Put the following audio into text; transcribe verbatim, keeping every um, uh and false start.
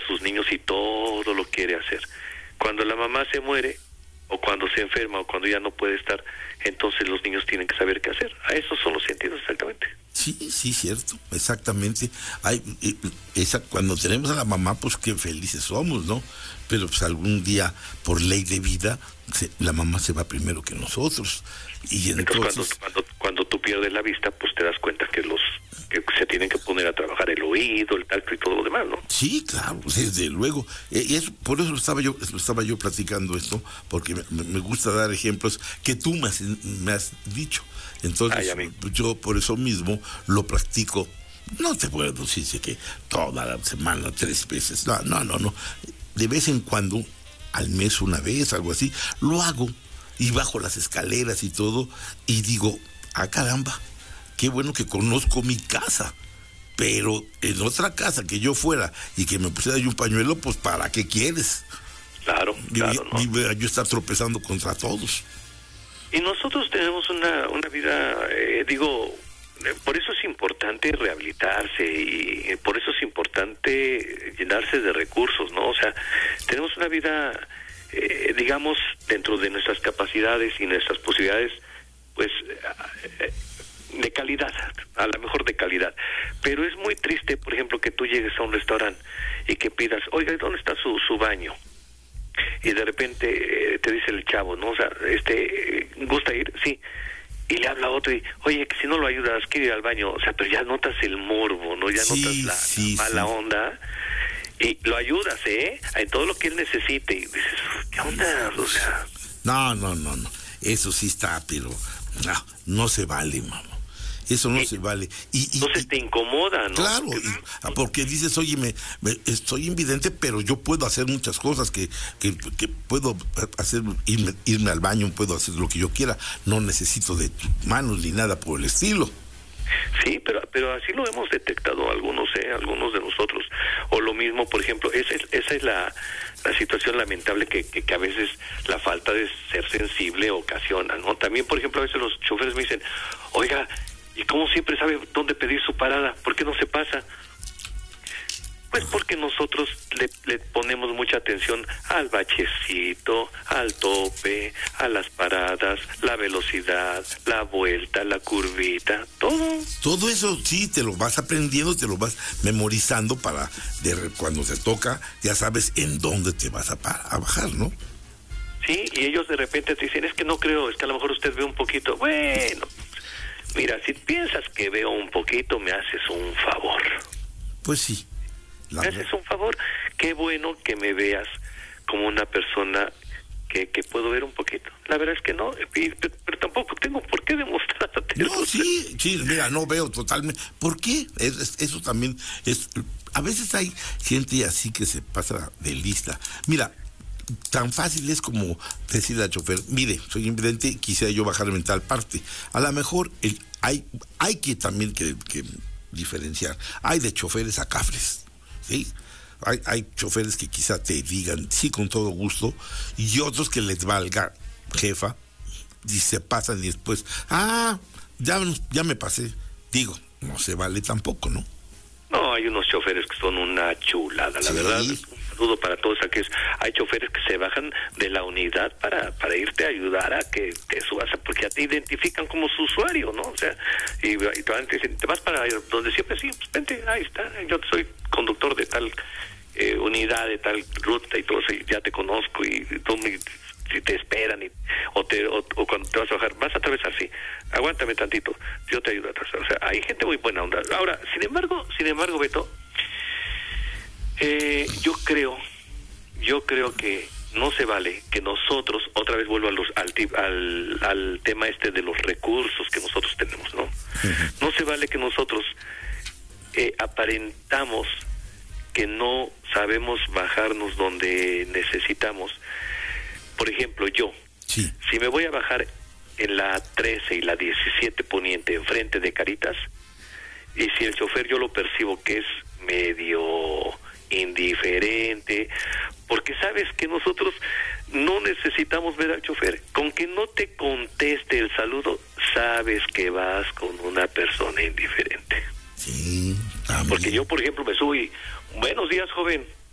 a sus niños y todo lo quiere hacer. Cuando la mamá se muere, o cuando se enferma, o cuando ya no puede estar, entonces los niños tienen que saber qué hacer. A esos son los sentidos exactamente. Sí, sí, cierto, exactamente. Hay, esa, cuando tenemos a la mamá, pues qué felices somos, ¿no? Pero pues algún día, por ley de vida, se, la mamá se va primero que nosotros. Y entonces, entonces cuando, cuando, cuando tú pierdes la vista, pues te das cuenta que los que se tienen que poner a trabajar el oído, el tacto y todo lo demás, ¿no? Sí, claro, desde luego. Y eso, por eso estaba yo, lo estaba yo platicando esto, porque me, me gusta dar ejemplos que tú me has, me has dicho. Entonces, Ay, yo por eso mismo lo practico. No te puedo decir que toda la semana, tres veces. No, no, no, no. De vez en cuando, al mes una vez, algo así, lo hago. Y bajo las escaleras y todo, y digo, ah, caramba, qué bueno que conozco mi casa. Pero en otra casa que yo fuera y que me pusiera yo un pañuelo, pues ¿para qué quieres? Claro, yo, claro, ¿no? Yo, yo estar tropezando contra todos. Y nosotros tenemos una, una vida, eh, digo, eh, por eso es importante rehabilitarse y eh, por eso es importante llenarse de recursos, ¿no? O sea, tenemos una vida, eh, digamos, dentro de nuestras capacidades y nuestras posibilidades, pues, eh, de calidad, a lo mejor de calidad. Pero es muy triste, por ejemplo, que tú llegues a un restaurante y que pidas, oiga, ¿dónde está su, su baño? Y de repente eh, te dice el chavo, ¿no? O sea, este, eh, ¿gusta ir? Sí. Y le habla a otro y, oye, que si no lo ayudas, quiere ir al baño. O sea, pero ya notas el morbo, ¿no? Ya Sí, notas la, sí, la mala sí. onda. Y lo ayudas, ¿eh? En todo lo que él necesite. Y dices, ¿qué onda? O sea... No, no, no, no. Eso sí está, pero no, no se vale, mamá. Eso no Sí. se vale. Y, y, Entonces te incomoda, ¿no? Claro, y, porque dices, oye, me, me, estoy invidente, pero yo puedo hacer muchas cosas, que, que, que puedo hacer, irme, irme al baño, puedo hacer lo que yo quiera, no necesito de tus manos ni nada por el estilo. Sí, pero pero así lo hemos detectado algunos, ¿eh? Algunos de nosotros. O lo mismo, por ejemplo, esa es, esa es la, la situación lamentable que, que, que a veces la falta de ser sensible ocasiona, ¿no? También, por ejemplo, a veces los choferes me dicen, oiga, ¿y cómo siempre sabe dónde pedir su parada? ¿Por qué no se pasa? Pues porque nosotros le, le ponemos mucha atención al bachecito, al tope, a las paradas, la velocidad, la vuelta, la curvita, todo. Todo eso sí, te lo vas aprendiendo, te lo vas memorizando para de, cuando te toca, ya sabes en dónde te vas a, a bajar, ¿no? Sí, y ellos de repente te dicen, es que no creo, es que a lo mejor usted ve un poquito. Bueno, mira, si piensas que veo un poquito, me haces un favor. Pues sí. La... Me haces un favor. Qué bueno que me veas como una persona que, que puedo ver un poquito. La verdad es que no, pero, pero tampoco tengo por qué demostrarte. No, sí, sí, mira, no veo totalmente. ¿Por qué? Es, es, eso también es... A veces hay gente así que se pasa de lista. Mira, tan fácil es como decirle al chofer, mire, soy invidente, quisiera yo bajarme en tal parte. A lo mejor el, hay, hay que también que, que diferenciar. Hay de choferes a cafres, ¿sí? Hay, hay choferes que quizá te digan, sí, con todo gusto, y otros que les valga, jefa, y se pasan y después, ah, ya, ya me pasé. Digo, no se vale tampoco, ¿no? No, hay unos choferes que son una chulada, la sí. verdad. Un saludo para todos aquellos. Hay choferes que se bajan de la unidad para para irte a ayudar a que te subas, porque ya te identifican como su usuario, ¿no? O sea, y, y te van a decir, te vas para donde siempre, sí, pues vente, ahí está, yo soy conductor de tal eh, unidad, de tal ruta y todo eso, y ya te conozco y tú me... si te esperan y, o, te, o, o cuando te vas a bajar, vas a atravesar, sí, aguántame tantito, yo te ayudo a atravesar. O sea, hay gente muy buena onda. Ahora, sin embargo, sin embargo, Beto, eh, yo creo, yo creo que no se vale que nosotros, otra vez vuelvo a los, al, al, al tema este de los recursos que nosotros tenemos, ¿no? Uh-huh. No se vale que nosotros eh, aparentamos que no sabemos bajarnos donde necesitamos. Por ejemplo, yo, sí. si me voy a bajar en la trece y la diecisiete poniente enfrente de Caritas, y si el chofer yo lo percibo que es medio indiferente, porque sabes que nosotros no necesitamos ver al chofer, con que no te conteste el saludo, sabes que vas con una persona indiferente. Sí, también. Porque yo, por ejemplo, me subo y, buenos días, joven.